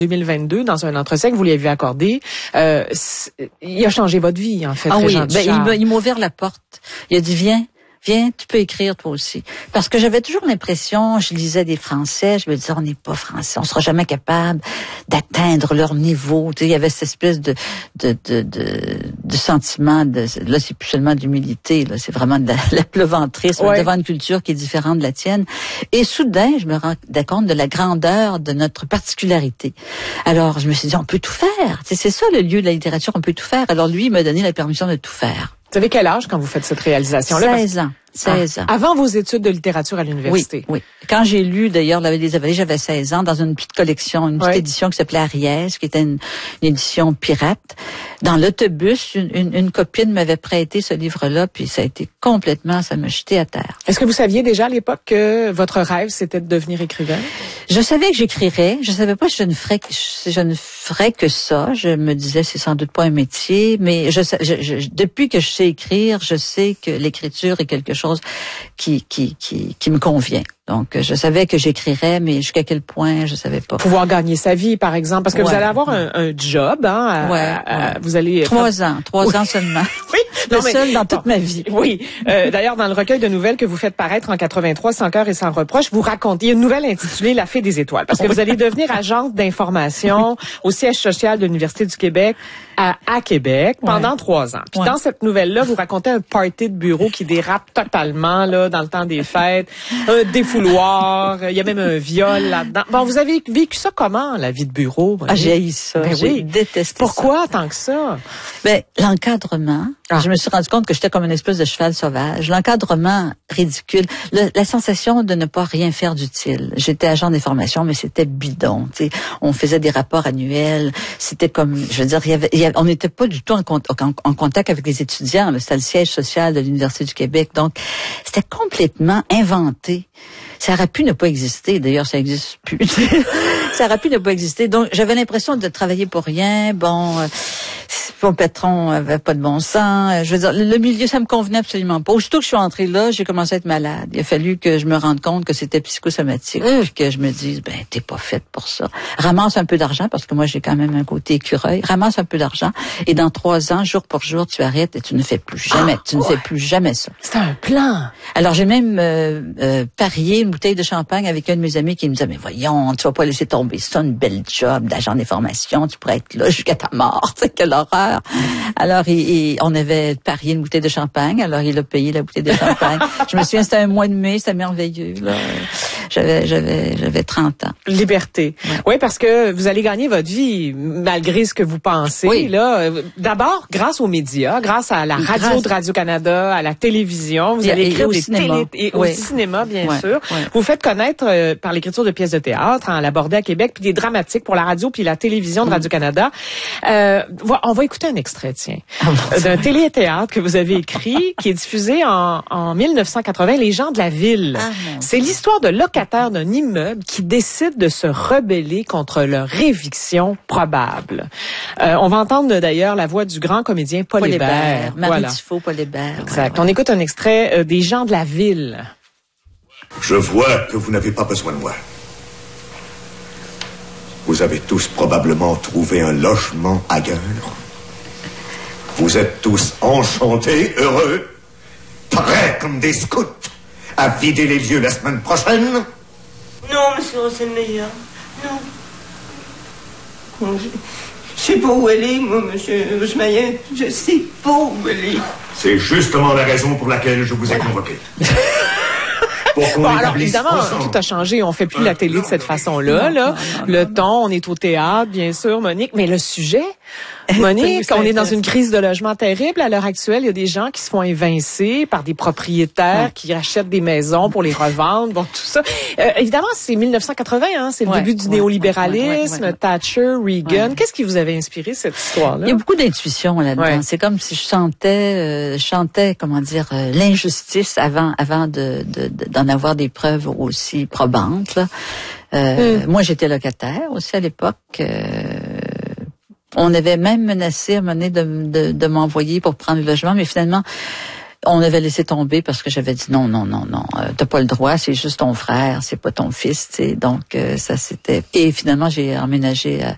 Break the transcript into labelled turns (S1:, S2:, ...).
S1: 2022, dans un entretien que vous lui avez accordé, il a changé votre vie, en fait.
S2: Ah oui, il m'a ouvert la porte. Il a dit, viens, tu peux écrire toi aussi. Parce que j'avais toujours l'impression, je lisais des Français, je me disais, on n'est pas français, on sera jamais capable d'atteindre leur niveau. Tu sais, il y avait cette espèce de sentiment là, c'est plus seulement d'humilité, là, c'est vraiment de la pleuvantrisme devant une culture qui est différente de la tienne. Et soudain, je me rendais compte de la grandeur de notre particularité. Alors, je me suis dit, on peut tout faire. Tu sais, c'est ça le lieu de la littérature, on peut tout faire. Alors lui, il m'a donné la permission de tout faire.
S1: Vous avez quel âge quand vous faites cette réalisation-là?
S2: 16 ans.
S1: Avant vos études de littérature à l'université?
S2: Oui. Quand j'ai lu, d'ailleurs, La Vallée des Avalées, j'avais 16 ans, dans une petite collection, une petite édition qui s'appelait Ariès, qui était une édition pirate. Dans l'autobus, une copine m'avait prêté ce livre-là, puis ça m'a jeté à terre.
S1: Est-ce que vous saviez déjà à l'époque que votre rêve, c'était de devenir écrivain?
S2: Je savais que j'écrirais. Je savais pas si je ne ferais que ça. Je me disais, c'est sans doute pas un métier, mais depuis que je sais écrire, je sais que l'écriture est quelque chose qui me convient. Donc, je savais que j'écrirais, mais jusqu'à quel point, je savais pas.
S1: Pouvoir gagner sa vie, par exemple, parce que vous allez avoir un job, vous allez...
S2: 3 ans seulement.
S1: Oui.
S2: Le seul dans toute ma vie.
S1: Oui. D'ailleurs, dans le recueil de nouvelles que vous faites paraître en 83, Sans cœur et sans reproche, vous racontez une nouvelle intitulée La Fée des étoiles, parce que vous allez devenir agente d'information au siège social de l'Université du Québec à Québec pendant 3 ans. Puis dans cette nouvelle-là, vous racontez un party de bureau qui dérape totalement là dans le temps des fêtes, un défouloir, il y a même un viol là-dedans. Bon, vous avez vécu ça comment, la vie de bureau?
S2: J'ai haï ça. J'ai détesté ça.
S1: Pourquoi tant que ça?
S2: L'encadrement. Je me suis rendu compte que j'étais comme une espèce de cheval sauvage. L'encadrement ridicule. La sensation de ne pas rien faire d'utile. J'étais agent d'information, mais c'était bidon. Tu sais, on faisait des rapports annuels. C'était comme, je veux dire, on n'était pas du tout en contact avec les étudiants. C'était le siège social de l'Université du Québec. Donc, c'était complètement inventé. Ça aurait pu ne pas exister. D'ailleurs, ça n'existe plus. Ça aurait pu ne pas exister. Donc, j'avais l'impression de travailler pour rien. Mon patron avait pas de bon sens. Je veux dire, le milieu, ça me convenait absolument pas. Aussitôt que je suis entrée là, j'ai commencé à être malade. Il a fallu que je me rende compte que c'était psychosomatique. Puis que je me dise, t'es pas faite pour ça. Ramasse un peu d'argent, parce que moi, j'ai quand même un côté écureuil. Ramasse un peu d'argent. Et dans 3 ans, jour pour jour, tu arrêtes et tu ne fais plus jamais. Ne fais plus jamais ça.
S1: C'était un plan.
S2: Alors, j'ai même parié une bouteille de champagne avec un de mes amis qui me disait, mais voyons, tu vas pas laisser tomber ça, une belle job d'agent d'information. Tu pourrais être là jusqu'à ta mort. C'est quelle horreur. Alors, on avait parié une bouteille de champagne. Alors, il a payé la bouteille de champagne. Je me souviens, c'était un mois de mai, c'était merveilleux. Là. J'avais 30 ans.
S1: Liberté. Oui, parce que vous allez gagner votre vie malgré ce que vous pensez. Oui. Là, d'abord, grâce aux médias, grâce à la radio de Radio-Canada, à la télévision, vous allez écrire des télé et au cinéma, bien sûr. Vous faites connaître par l'écriture de pièces de théâtre, à l'Abordé à Québec, puis des dramatiques pour la radio puis la télévision de Radio-Canada. On va écouter un extrait, d'un téléthéâtre que vous avez écrit, qui est diffusé en 1980, Les gens de la ville. C'est l'histoire de locataires d'un immeuble qui décident de se rebeller contre leur éviction probable. On va entendre d'ailleurs la voix du grand comédien Paul Hébert.
S2: Marie Tifo, Paul Hébert.
S1: Exact. On écoute un extrait des gens de la ville.
S3: Je vois que vous n'avez pas besoin de moi. Vous avez tous probablement trouvé un logement ailleurs. Vous êtes tous enchantés, heureux, prêts comme des scouts à vider les lieux la semaine prochaine.
S4: Non, monsieur, c'est le meilleur. Non. Je sais pas où elle est, moi, monsieur Rochemaillet. Je sais pas où elle est.
S3: C'est justement la raison pour laquelle je vous ai convoqué.
S1: Alors évidemment, tout a changé. On fait plus la télé de cette façon-là. Le ton, on est au théâtre, bien sûr, Monique. Mais le sujet, Monique, on est dans une crise de logement terrible. À l'heure actuelle, il y a des gens qui se font évincer par des propriétaires qui achètent des maisons pour les revendre. Bon, tout ça. Évidemment, c'est 1980, c'est le début du néolibéralisme, Thatcher, Reagan. Qu'est-ce qui vous avait inspiré cette histoire-là?
S2: Il y a beaucoup d'intuition là-dedans. C'est comme si je chantais, comment dire, l'injustice avant d'en avoir des preuves aussi probantes. Là. Moi, j'étais locataire aussi à l'époque. On avait même menacé à un moment donné de m'envoyer pour prendre le logement, mais finalement, on avait laissé tomber parce que j'avais dit non, t'as pas le droit, c'est juste ton frère, c'est pas ton fils, tu sais. Donc ça c'était. Et finalement, j'ai emménagé